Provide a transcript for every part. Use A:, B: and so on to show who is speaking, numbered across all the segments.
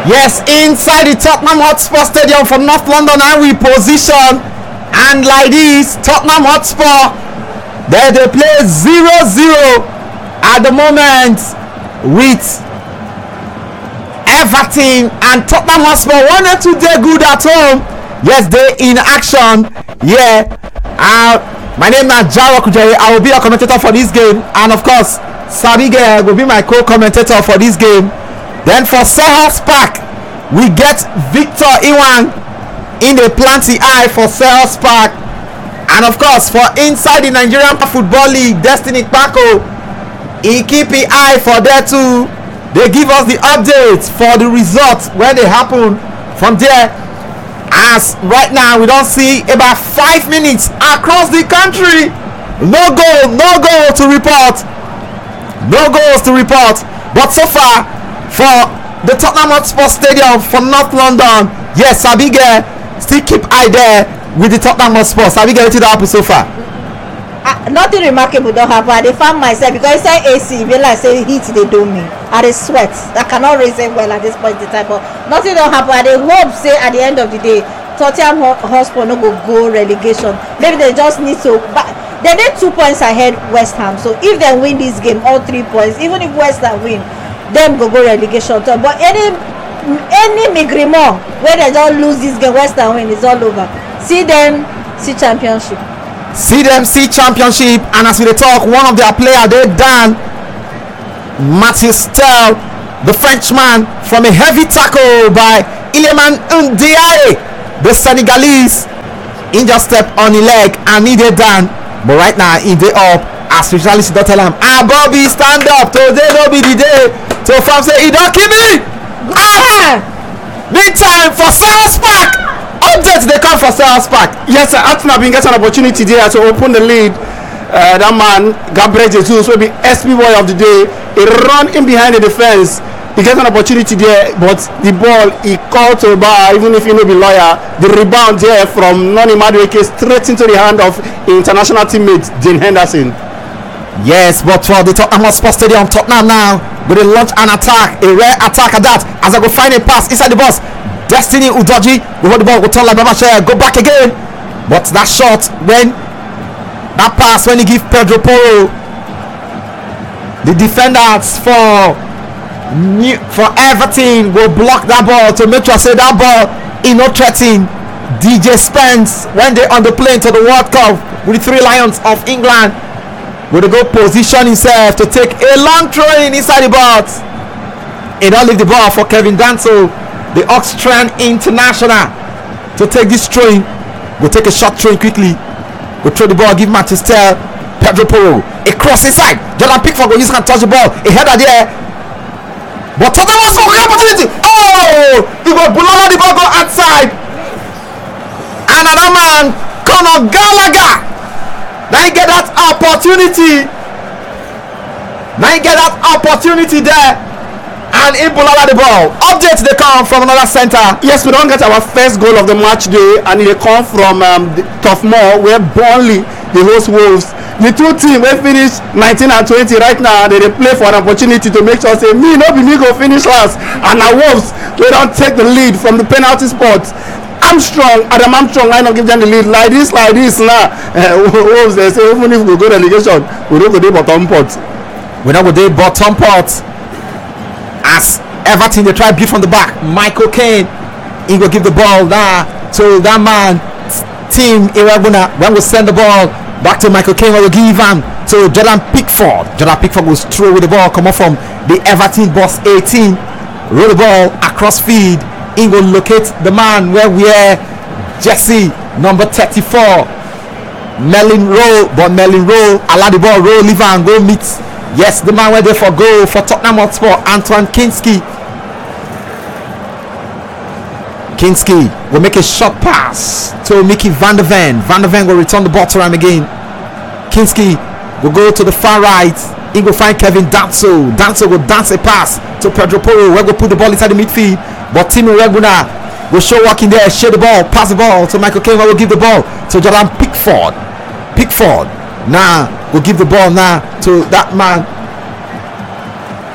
A: Yes, inside the Tottenham Hotspur Stadium for North London, and we position, and like this, Tottenham Hotspur, they play 0-0 at the moment with Everton, and Tottenham Hotspur wanted to do good at home. Yes, they in action. Yeah, my name is Jaro Kujere. I will be a commentator for this game, and of course, Sabige will be my co-commentator for this game. Then for Selhurst Park, we get Victor Iwan in the Planty Eye for Selhurst Park. And of course, for inside the Nigerian Football League, Destiny Kpako, he keep an eye for there too. They give us the updates for the results when they happen from there. As right now, we don't see about 5 minutes across the country. No goal to report. No goals to report. But so far, for the Tottenham Hotspur Stadium for North London, yes, Sabige still keep eye there with the Tottenham Hotspur. Sabige, what did happen so far?
B: Nothing remarkable don't happen. I found myself because inside AC, if like say heat, they do me. I sweat. I cannot reason well at this point in time. But nothing don't happen. I hope say at the end of the day, Tottenham Hotspur no go relegation. Maybe they just need to. But they need 2 points ahead West Ham. So if they win this game, all 3 points, even if West Ham win, them go relegation. But any migrimo where they don't lose this game, West Ham win, is all over. See them, see championship.
A: See them, see championship. And as we talk, one of their players, they done Matthew Stel, the Frenchman, from a heavy tackle by Iliman Ndiaye, the Senegalese, in just step on the leg and he did done. But right now, he did up. As journalists don't tell him, Bobby, stand up. Today will be the day. So from say, he don't kill me. Meantime for Selhurst Park. Updates they come for Selhurst Park.
C: Yes, Arsenal been getting an opportunity there to open the lead. That man, Gabriel Jesus, will be SB boy of the day. He run in behind the defense. He gets an opportunity there, but the ball he called to the bar, even if he no be lawyer. The rebound there from Noni Madueke straight into the hand of international teammate Dean Henderson.
A: Yes, but for the Tottenham Hotspur Stadium, Tottenham now going to launch an attack, a rare attack at that. As I go find a pass inside the box, Destiny Udoji will hold the ball, will turn like Babashare, go back again. But that shot, when that pass, when he give Pedro Porro, the defenders for Everton will block that ball to make sure say that ball is not threatening DJ Spence when they on the plane to the World Cup with the 3 Lions of England. Will go position himself to take a long throw in inside the box. He don't leave the ball for Kevin Danso, the Austrian international, to take this throw in. We'll take a short throw in quickly. We'll throw the ball, give Manchester Pedro Porro a cross inside. Jordan Pickford will use can touch the ball. A header there. But Tottenham was for the opportunity. Oh, he go below the ball, go outside. Another man, Conor Gallagher. Now you get that opportunity. There. And Ibola the ball. Updates they come from another center.
C: Yes, we don't get our first goal of the match day, and they come from Turf Moor, where Burnley, the host Wolves. The two teams will finish 19 and 20 right now. They play for an opportunity to make sure say me go finish last, and our Wolves they don't take the lead from the penalty spot. Adam Armstrong line up give them the lead like this now. Wolves they say even if we go relegation, we don't go to bottom pot.
A: We don't go to bottom pot. As Everton they try beat from the back. Michael Caine, he will give the ball now to that man Team Iraguna. When we send the ball back to Michael Caine, we will give him to Jordan Pickford. Jordan Pickford goes through with the ball, come off from the Everton boss 18, roll the ball across field. He will locate the man where we are, Jesse number 34, Merlin Rowe. But Merlin Rowe allow the ball roll, leave and go meet. Yes, the man went there for goal for Tottenham Hotspur, Antoine Kinski. Kinski will make a short pass to Mickey Van der Ven. Van der Ven will return the ball to him again. Kinski will go to the far right. He will find Kevin Danso. Danso will dance a pass to Pedro Porro. We will put the ball inside the midfield. But Timo Reguna will show walking there, share the ball, pass the ball to Michael Caine. Will give the ball to Jordan Pickford. Now will give the ball now to that man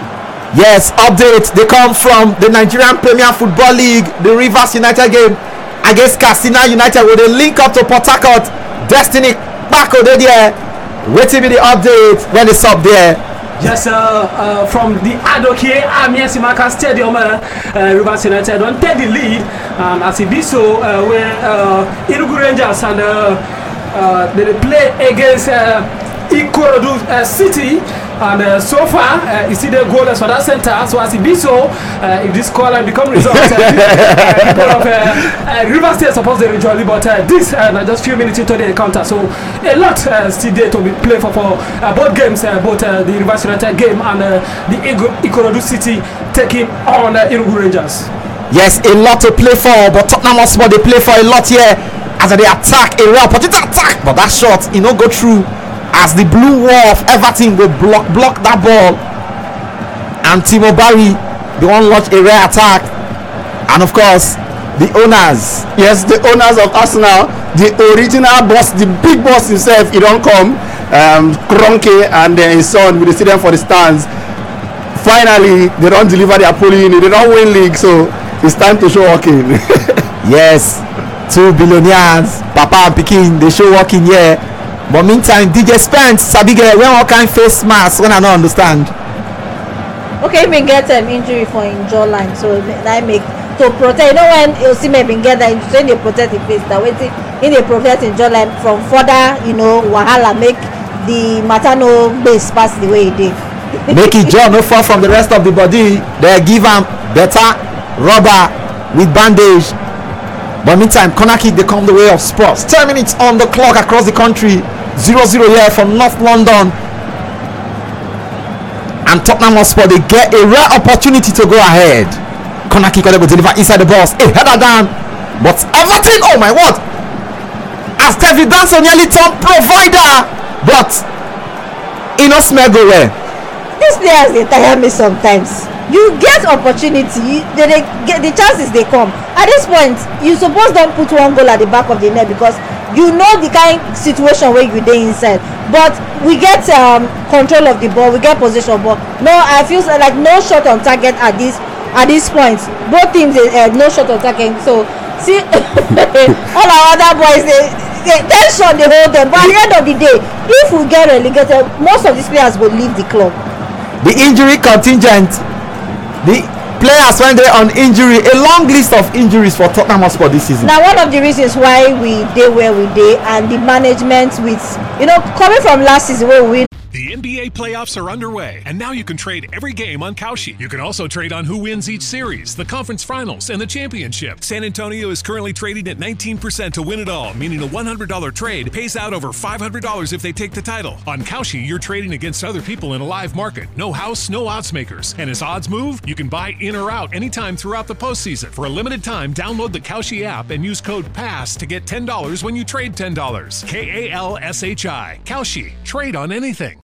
A: Yes, update. They come from the Nigerian Premier Football League, the Rivers United game against Katsina United, where they link up to Port Harcourt. Destiny Bako there. Waiting be the update when it's up there.
D: Yes, from the Adoke Amia Simaka Stadium, Rivers United don't take the lead. As it be so, where Enugu Rangers and they play against Ikorodu City, and so far you see the goalless for that center. So as it be so, if this scoreline become result, people of River State supposed to enjoy, but this just few minutes into the encounter, so a lot still there to be played for both games, both the Rivers United game and the Ikorodu City taking on Enugu Rangers.
A: Yes, a lot to play for, but Tottenham Hotspur they play for a lot here as they attack, a real opportunity attack, but that shot it no go through. As the blue wall of Everton will block that ball, and Timo Barry they won't launch a rare attack, and of course the owners.
C: Yes, the owners of Arsenal, the original boss, the big boss himself, he don't come. Kroenke and his son with the stadium for the stands. Finally, they don't deliver their polling. They don't win league, so it's time to show walking.
A: Yes, 2 billionaires, Papa and Pikin, they show walking here. But meantime, DJ Spence, Sabige, when all kind face mask, when I don't understand.
B: Okay, we get injury for him jawline, so that make to protect. You know when Osimhen been get that, so they protect the face. That waiting in they protect in jawline from further, wahala make the matter no base pass the way it did.
A: Make it jaw no fall from the rest of the body. They give him better rubber with bandage. But meantime, corner kick they come the way of Spurs. 10 minutes on the clock across the country. 0-0 here from North London. And Tottenham Hotspur they get a rare opportunity to go ahead. Corner kick they go deliver inside the box. A header down. But Everton, oh my word! As David Danson nearly turned provider, but no smell go well.
B: These players they tire me sometimes. You get opportunity, they get the chances they come. At this point, you suppose don't put one goal at the back of the net because you know the kind situation where you dey inside. But we get control of the ball, we get possession, but no, I feel like no shot on target at this point. Both teams no shot on target. So see, all our other boys they tension they hold them. But at the end of the day, if we get relegated, most of these players will leave the club.
A: The injury contingent. The players when they're on injury, a long list of injuries for Tottenham Hotspur this season.
B: Now one of the reasons why we dey where we dey and the management with coming from last season where we
E: The NBA playoffs are underway, and now you can trade every game on Kalshi. You can also trade on who wins each series, the conference finals, and the championship. San Antonio is currently trading at 19% to win it all, meaning a $100 trade pays out over $500 if they take the title. On Kalshi, you're trading against other people in a live market. No house, no odds makers. And as odds move, you can buy in or out anytime throughout the postseason. For a limited time, download the Kalshi app and use code PASS to get $10 when you trade $10. KALSHI. Kalshi. Trade on anything.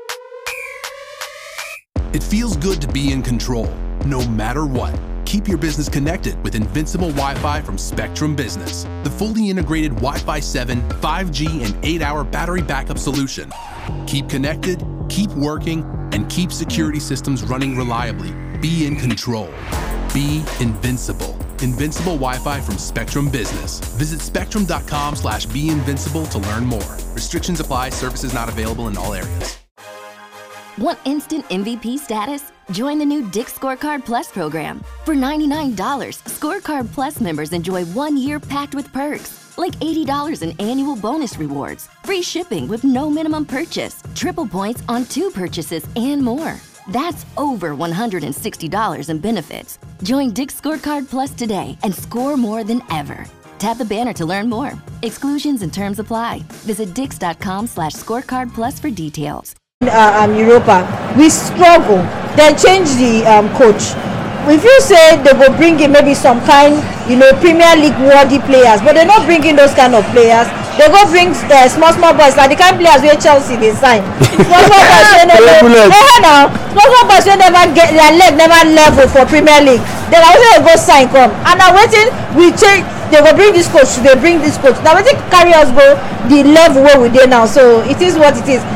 F: It feels good to be in control, no matter what. Keep your business connected with Invincible Wi-Fi from Spectrum Business, the fully integrated Wi-Fi 7, 5G, and 8-hour battery backup solution. Keep connected, keep working, and keep security systems running reliably. Be in control. Be invincible. Invincible Wi-Fi from Spectrum Business. Visit spectrum.com/beinvincible to learn more. Restrictions apply. Services not available in all areas.
G: Want instant MVP status? Join the new Dick's Scorecard Plus program. For $99, Scorecard Plus members enjoy 1 year packed with perks, like $80 in annual bonus rewards, free shipping with no minimum purchase, triple points on 2 purchases, and more. That's over $160 in benefits. Join Dick's Scorecard Plus today and score more than ever. Tap the banner to learn more. Exclusions and terms apply. Visit dix.com/scorecardplus for details.
B: Europa, we struggle. Then change the coach. If you say they will bring in maybe some kind, Premier League worthy players, but they're not bringing those kind of players. They go bring small boys like the kind of players where Chelsea they sign. Small boys wey small boys wey never get their leg never level for Premier League. Then I will go sign come. And now waiting we change. They will bring this coach. They bring this coach. Now waiting carry us go the level where we dey now. So it is what it is.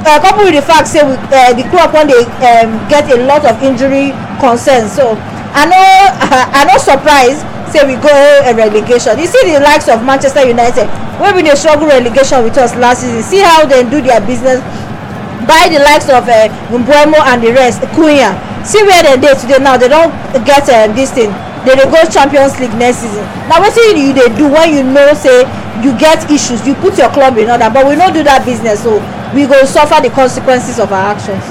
B: coupled with the fact say the club when they get a lot of injury concerns, so I no surprised say we go a relegation. You see the likes of Manchester United wey bin dey struggle relegation with us last season, see how dem do their business by the likes of Mbeumo and the rest, Cunha, see where dem dey today. Now they don get this thing, they dey go Champions League next season. Na wetin you dey do when you know say you get issues, you put your club in order, but we no do that business, so we go suffer the consequences of our actions.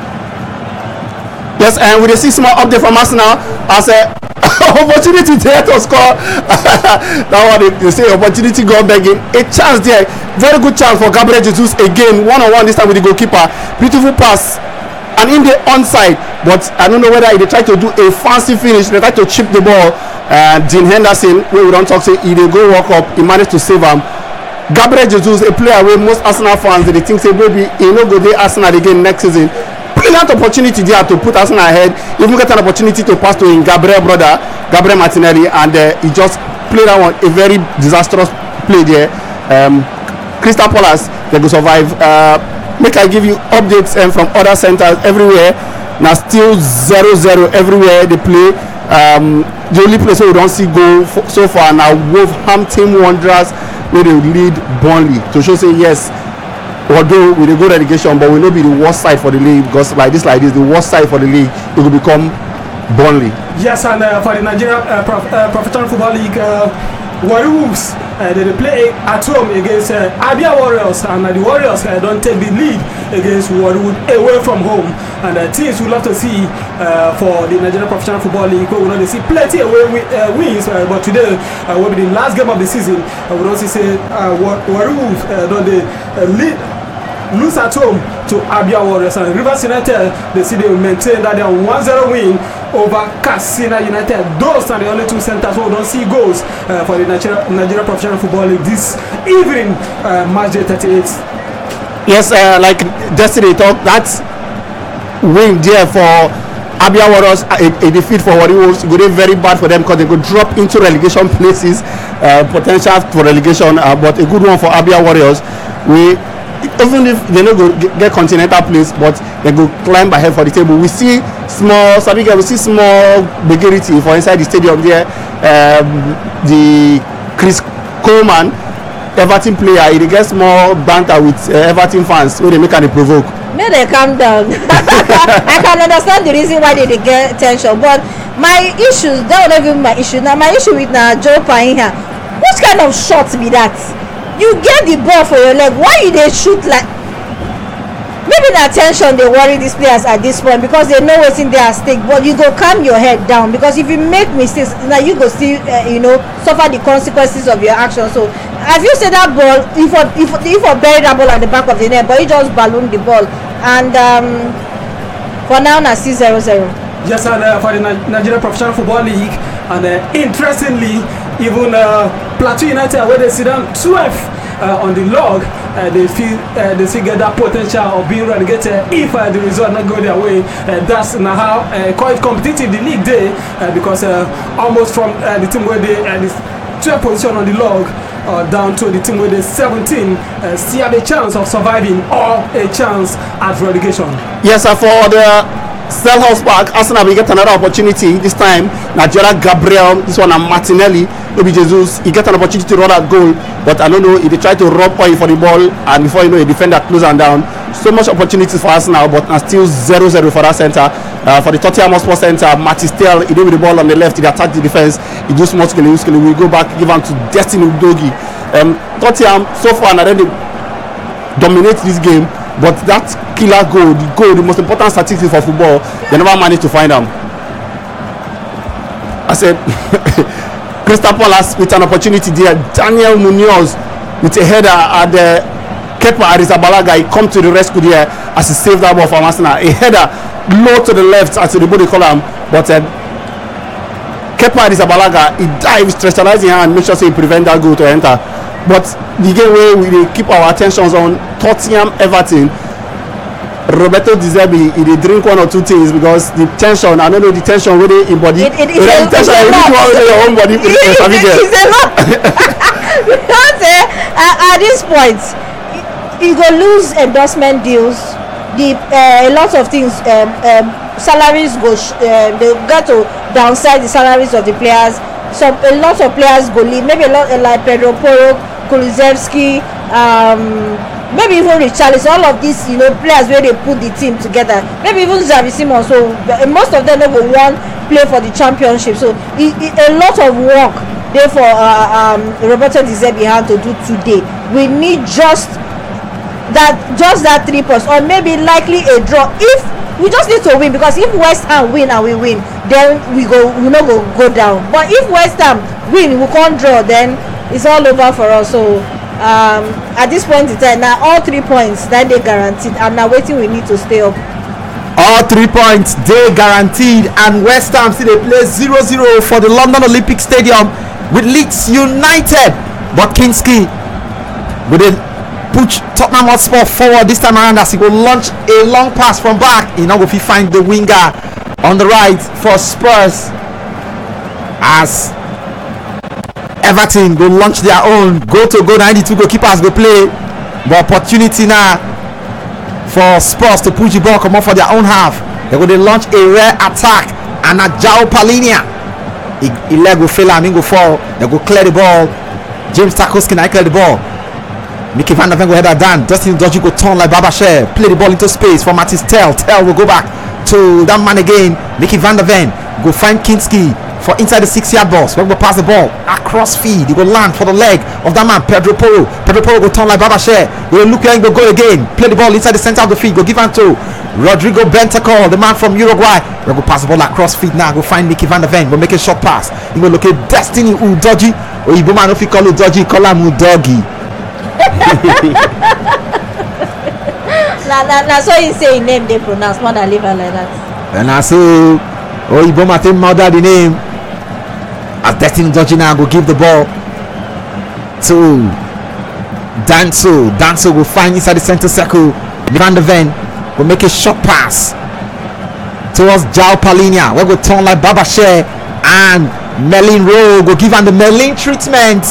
C: Yes, and we dey see small update from Arsenal as a opportunity there to score. That one they say opportunity gone begging. A chance there, very good chance for Gabriel Jesus again, one-on-one this time with the goalkeeper. Beautiful pass, and in the onside, but I don't know whether they try to do a fancy finish. They try to chip the ball. Dean Henderson, we don't talk say he dey go walk up, he managed to save him. Gabriel Jesus, a player where most Arsenal fans they think say maybe he no go dey Arsenal again next season. Brilliant opportunity there to put Arsenal ahead. Even get an opportunity to pass to him Gabriel brother, Gabriel Martinelli, and he just played that one, a very disastrous play there. Crystal Palace, they go survive. Make I give you updates from other centers everywhere. Now still 0-0 everywhere they play. The only place where we don't see goal so far now Wolverhampton Wanderers, where they lead Burnley to show say yes, although we dey go relegation, but we no be the worst side for the league, because like this the worst side for the league it will become Burnley.
D: Yes, and for the Nigerian Professional Football League, Warri Wolves they play at home against Abia Warriors, and the Warriors don't take the lead against Warri Wolves away from home. And teams we love to see for the Nigerian Professional Football League, we don't see plenty away wins, but today will be the last game of the season. We don't see say Warri Wolves don't they lead. Lose at home to Abia Warriors, and Rivers United they see they maintain that they are 1-0 win over Katsina United. Those are the only two centers who don't see goals for the Nigeria Professional Football League this evening, match day 38.
C: Yes, like Destiny talk, that's win there for Abia Warriors, a defeat for Warri Wolves. It go very bad for them because they go drop into relegation places, potential for relegation, but a good one for Abia Warriors. Even if they no go get continental place, but they go climb ahead for the table. We see small begarity for inside the stadium there. The Chris Coleman, Everton player, he gets more banter with Everton fans where they make and provoke.
B: May they calm down. I can understand the reason why they get tension, but my issues, that would not even my issue. Now my issue with Joe Painha, which kind of shot be that? You get the ball for your leg, why you dey shoot like? Maybe the tension they worry these players at this point because they know what's in their stake, but you go calm your head down, because if you make mistakes now you go still suffer the consequences of your actions. So as you say, that ball, if I bury that ball at the back of the net, but he just balloon the ball, and for now na 0-0.
D: Yes, and for the Nigeria Professional Football League, and interestingly, even Plateau United, where they sit down 12 on the log, they still get that potential of being relegated if the result not go their way. That's now how quite competitive the league day, because almost from the team where they 12th position on the log down to the team where they 17 still have a chance of surviving or a chance at relegation.
C: Yes, for the Selhurst Park, Arsenal will get another opportunity this time. Nigeria Gabriel, this one and Martinelli, Obi Jesus, he get an opportunity to run that goal, but I don't know if they try to rub oil for the ball, and before you know, a defender close and down. So much opportunities for Arsenal, but still 0-0 for that center. For the Tottenham Hotspur center, Matistel, he did with the ball on the left, he attacked the defense, he do small skill, we go back, give him to Destiny Udogie. Tottenham so far, and then they dominate this game. But that killer goal, the most important statistic for football, they never managed to find them. I said, Crystal Palace with an opportunity there. Daniel Munoz with a header at the Kepa Arrizabalaga. He come to the rescue there as he saved that ball from Arsenal. A header low to the left as the body column, but Kepa Arrizabalaga, he dives, stretched his hand, make sure he prevent that goal to enter. But the game where we keep our attentions on Tottenham Everton, Roberto Di Zerbi, he drink one or two things because the tension, I don't know the tension where they embody. It's your own body.
B: It's a lot. Because at this point, you go lose endorsement deals. A lot of things. Salaries go. They get to downsize the salaries of the players. A lot of players go leave. Maybe a lot like Pedro Porro, Kulusevski, maybe even Richarlison. All of these, players where they put the team together. Maybe even Xavi Simons. So most of them never won play for the championship. So a lot of work there for Roberto De Zerbi hand to do today. We need just that 3 points, or maybe likely a draw. If we just need to win, because if West Ham win and we win, then we not go down. But if West Ham win, we can't draw, then it's all over for us. So at this point in time, now all 3 points that they guaranteed, and now waiting we need to stay up.
A: All 3 points they guaranteed, and West Ham still they play 0-0 for the London Olympic Stadium with Leeds United. But Kinski with a push Tottenham Hotspur forward this time around as he will launch a long pass from back. He now will find the winger on the right for Spurs as Everton will launch their own goal to goal. 92 goalkeepers go play, but opportunity now for Spurs to push the ball come off for their own half. They will launch a rare attack, and a João Palhinha he leg will fail and he go fall. They go clear the ball. James Tarkowski now clear the ball. Mickey Van der Ven go head that down. Dustin Dodgy go turn like Babasher. Play the ball into space for Mattis Tell. Tell will go back to that man again. Mickey Van der Ven go find Kinski for inside the 6-yard box. When we pass the ball across field, he go land for the leg of that man Pedro Porro. Pedro Porro go turn like Babasher. He will look and go again. Play the ball inside the center of the field. Go give him to Rodrigo Bentancur, the man from Uruguay. We go pass the ball across field now. Go find Mickey Van der Ven. Go make a short pass. He will look at Destiny Udogie. Or Igbo man if he call Udogie, call him Udogie.
B: Now so you say name they pronounce more than live like that.
A: And I say Igbo man murder the name. As Destiny Udogie now go give the ball to Danso. Danso will find inside the center circle. Van der Ven will make a short pass towards João Palhinha. We go turn like Babasher, and Merlin Rowe go give him the Merlin treatment.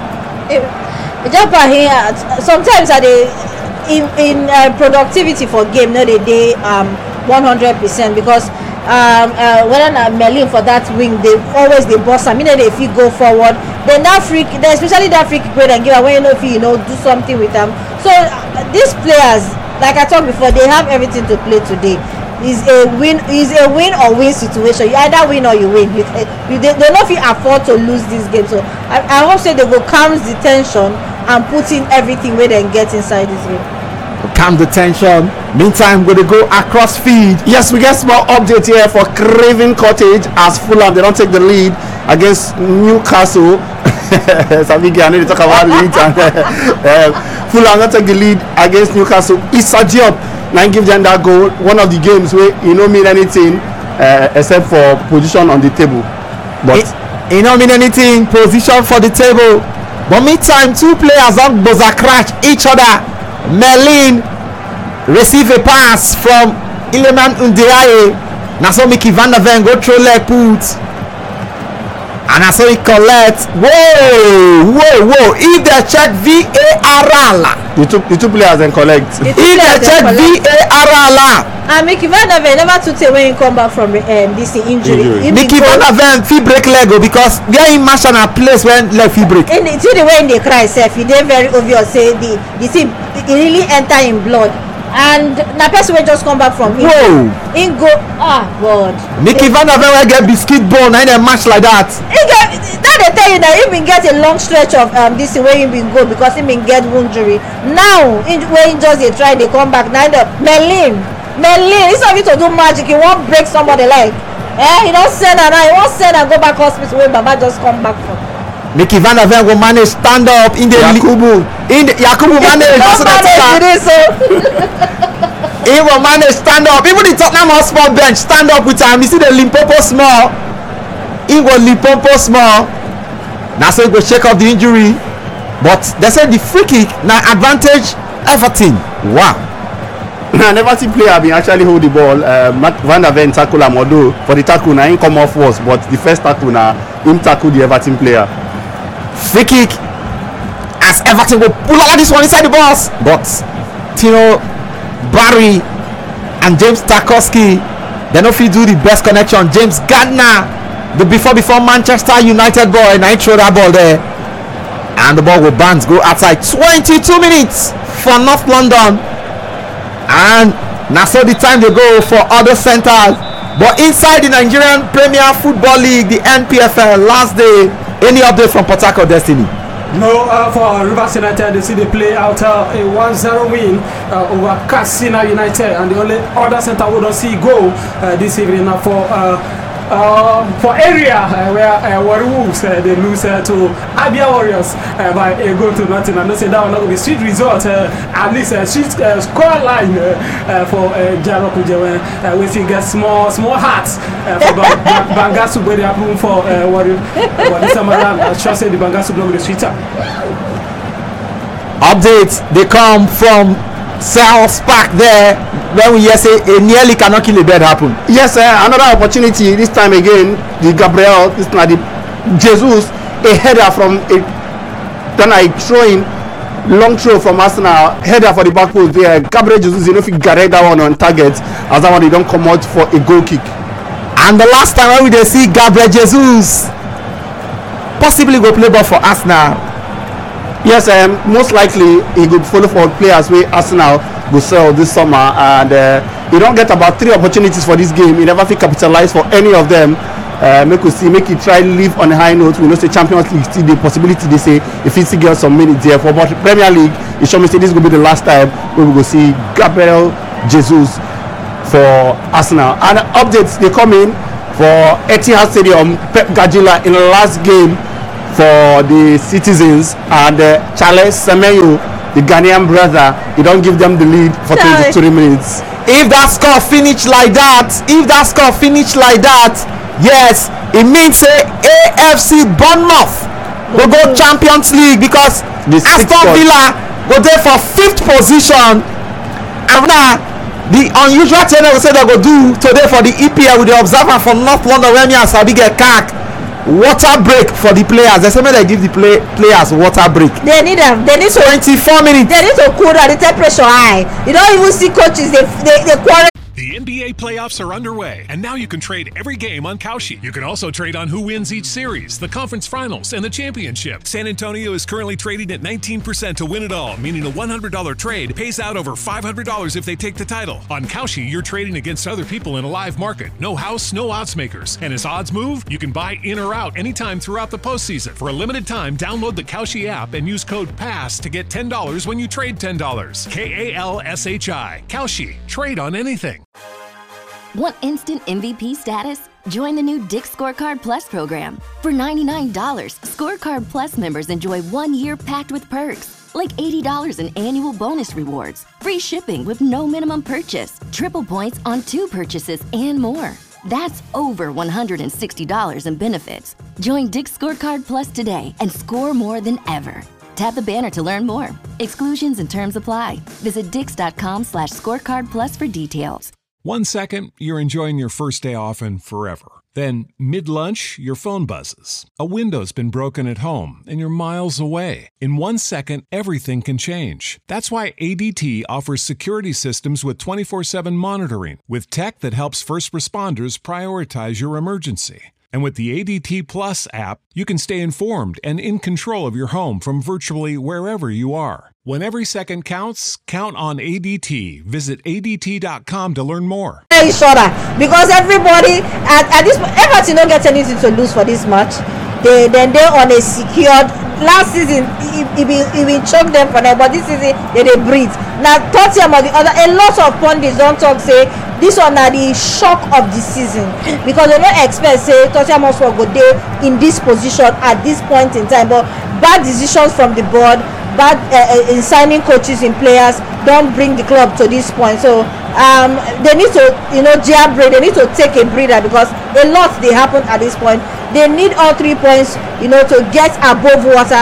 B: Sometimes are they in productivity for game, no they 100%, because when Merlin for that wing, they always they boss. I mean if you go forward, then that freak, especially that freak great and give away, if you do something with them. So these players, like I talked before, they have everything to play today. Is a win or win situation. You either win or you win. They don't feel afford to lose this game. So I hope say they will calm the tension and put in everything where they get inside this game.
A: Calm the tension. Meantime, we're going to go across field.
C: Yes, we get small update here for Craven Cottage as Fulham they don't take the lead against Newcastle. Sabiki, I need to talk about leads. Fulham don't take the lead against Newcastle. Issa Diop now give them that goal. One of the games where you don't mean anything except for position on the table. But
A: it don't mean anything position for the table. But meantime, two players on buzzer crash each other. Merlin receive a pass from Iliman Ndiaye. Now so Mickey Van der Ven go through leg put. And I saw he collect. Whoa. If they check VAR,
C: the two players then collect.
A: If they check VAR,
B: and Mickey Van der Ven never took it when he come back from this injury.
A: Mickey Van der Ven fee break leg because where he match on a place when leg fee break.
B: And see the way they cry self, he dey very obvious say the thing it really enter in blood. And na person wey just come back from
A: injury.
B: He go God.
A: Mickey Van der Ven will get biscuit bone and a match like that.
B: That they tell you that he been get a long stretch of this way he been go because he been get injury. Now when just they try they come back now the Merlin instead of you to do magic he won't break somebody leg. He don't send her now he won't send her go back hospital when Baba just come back from.
A: Mickey Van der Ven will manage stand up in the Yakubu manage. He will manage stand up. Even the Tottenham Hotspur bench stand up with him. You see the Limpopo small. He will Limpopo small. Now so he will shake off the injury. But they said the free kick now advantage Everton. Wow.
C: An Everton player been actually hold the ball. Van der Ven tackle him, although for the tackle now he come off worse, but the first tackle now him tackle the Everton player.
A: Free kick as Everton will pull out this one inside the box, but Tino Barry and James Tarkowski. They no fit do the best connection. James Gardner, the before Manchester United boy, na throw that ball there, and the ball will bounce go outside. 22 minutes for North London, and now so the time they go for other centers. But inside the Nigerian Premier Football League, the NPFL, last day, any update from Port Harcourt Destiny?
D: No, for Rivers United, they see they play out a 1-0 win over Katsina United, and the only other center we don't see go this evening for area where Warri Wolves they lose to Abia Warriors by a goal to nothing. I know say that will not be sweet result, at least a sweet score line for Jaro Kujewe. We see get small hearts for Bangasu, where they have room for Warri. But this time around, I sure say the Bangasu will be sweeter.
A: Updates they come from South Park there, when we hear say a nearly cannot kill a bird happen.
C: Yes, another opportunity this time again. The Gabriel, this now the Jesus, a header from a then I throwing long throw from Arsenal, header for the back post there. Gabriel Jesus, you know, if you get that one on target, as that one they don't come out for a goal kick.
A: And the last time when we they see Gabriel Jesus possibly go play ball for Arsenal.
C: Yes, most likely he could follow for players where Arsenal will sell this summer, and he don't get about 3 opportunities for this game. He never fit capitalize for any of them. Make it try live on a high note. We know say Champions League still the possibility they say if he still get some minutes there for, but Premier League, it show me say this will be the last time we will go see Gabriel Jesus for Arsenal. And updates they come in for Etihad Stadium. Pep Guardiola in the last game for the Citizens, and Charles Semenyo, the Ghanaian brother, he don't give them the lead for 23 minutes.
A: If that score finish like that, yes, it means say AFC Bournemouth will go Champions League, because Aston Villa go there for 5th position. And now the unusual thing they say they go do today for the EPL with the observer from North London, where me and Sabi get cack. Water break for the players. They say they give the players water break.
B: They need
A: 24 minutes.
B: They need to cool down, the temperature high. You don't even see coaches. They quarrel.
E: The NBA playoffs are underway, and now you can trade every game on Kalshi. You can also trade on who wins each series, the conference finals, and the championship. San Antonio is currently trading at 19% to win it all, meaning a $100 trade pays out over $500 if they take the title. On Kalshi, you're trading against other people in a live market. No house, no odds makers. And as odds move, you can buy in or out anytime throughout the postseason. For a limited time, download the Kalshi app and use code PASS to get $10 when you trade $10. KALSHI. Kalshi. Trade on anything.
G: Want instant MVP status? Join the new Dick's Scorecard Plus program. For $99, Scorecard Plus members enjoy 1 year packed with perks, like $80 in annual bonus rewards, free shipping with no minimum purchase, triple points on 2 purchases, and more. That's over $160 in benefits. Join Dick's Scorecard Plus today and score more than ever. Tap the banner to learn more. Exclusions and terms apply. Visit dix.com/scorecardplus for details.
E: 1 second, you're enjoying your first day off and forever. Then, mid-lunch, your phone buzzes. A window's been broken at home and you're miles away. In 1 second, everything can change. That's why ADT offers security systems with 24/7 monitoring, with tech that helps first responders prioritize your emergency. And with the ADT Plus app, you can stay informed and in control of your home from virtually wherever you are. When every second counts, count on ADT. Visit ADT.com to learn more.
B: Each other, because everybody at this point, Everton don't get anything to lose for this match. They're on a secured. Last season, he will choke them for them, but this season they breathe. Now, Tottenham or the other, a lot of pundits don't talk say this one are the shock of the season, because they don't expect say Tottenham also go there in this position at this point in time. But bad decisions from the board, bad in signing coaches and players don't bring the club to this point. So they need to, jailbreak. They need to take a breather, because a lot they happen at this point. They need all 3 points, to get above water.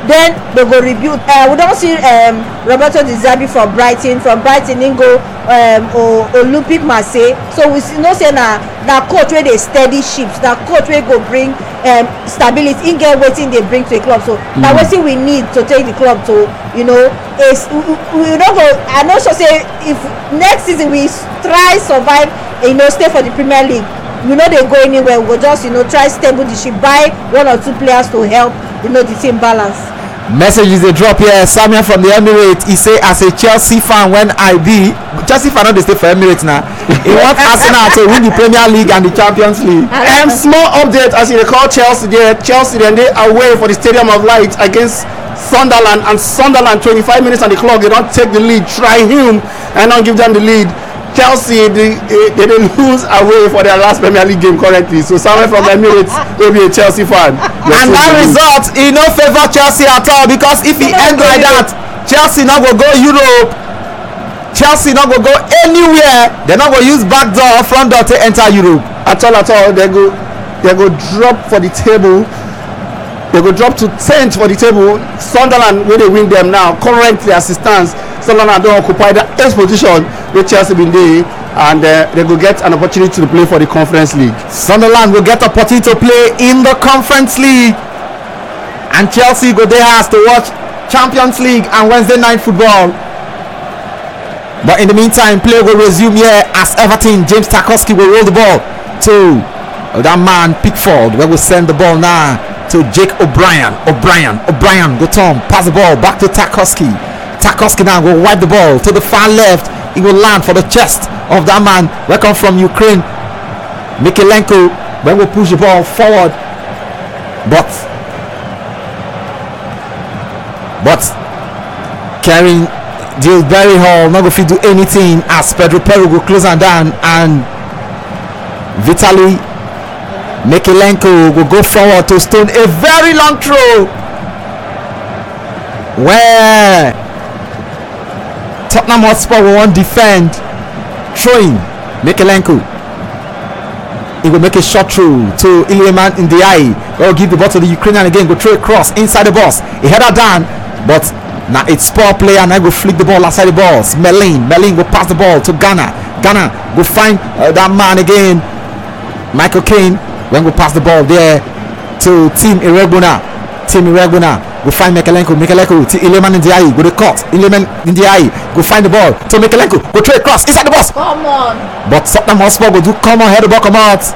B: then they go rebuild. We don see Roberto Di Zerbi from Brighton him go Olympique Marseille. So we know say na coach wey dey steady ships, na coach wey go bring stability. Him get wetin dey bring to a club. So na wetin we need to take the club to, you know, we no go. I no sure say if next season we try survive, you know, stay for the Premier League, we no dey go anywhere. We go just, you know, try stable the ship, buy 1 or 2 players to help, you know, the team balance.
A: Message is a drop here. Samuel from the Emirates, he say, as a Chelsea fan, when I be Chelsea fan, not they stay for Emirates now. He wants Arsenal to win the Premier League and the Champions League.
C: Small update as you call Chelsea there. Chelsea then they away for the Stadium of Light against Sunderland, and Sunderland 25 minutes on the clock. They don't take the lead. Try him and don't give them the lead. Chelsea they lose away for their last Premier League game currently. So someone from the Emirates will be a Chelsea fan.
A: And that result, he no favor Chelsea at all, because if he end like that, Chelsea not go Europe. Chelsea not go anywhere. They not go use back door, front door to enter Europe.
C: At all. They go drop for the table. They go drop to 10th for the table. Sunderland, where they win them now, currently as it stands, Sunderland don't occupy the 8th position where Chelsea been there, and they go get an opportunity to play for the Conference League.
A: Sunderland will get opportunity to play in the Conference League, and Chelsea go there has to watch Champions League and Wednesday night football. But in the meantime, play will resume here as Everton. James Tarkowski will roll the ball to that man Pickford, where we send the ball now to Jake O'Brien go Tom, pass the ball back to Tarkowski now will wipe the ball to the far left. He will land for the chest of that man, welcome from Ukraine, Mykolenko, when we push the ball forward, but carrying Dilberry Hall not going to do anything as Pedro Peru will close and down, and Vitaly Mykolenko will go forward to stone a very long throw where Tottenham Hotspur will want defend, throwing Mykolenko. He will make a short throw to Iliman Ndiaye. Will give the ball to the Ukrainian again. Go throw a cross inside the box. He header down, but now it's Spur player and I go flick the ball outside the box. Merlin will pass the ball to Ghana go find that man again, Michael Caine. When we pass the ball there to Team Iregbuna go find Mykolenko to Iliman Ndiaye. Go the cut. Iliman Ndiaye go find the ball to Mykolenko. Go throw a cross inside the box.
B: Come on.
A: But Tottenham Hotspur go do come on, head the ball come out.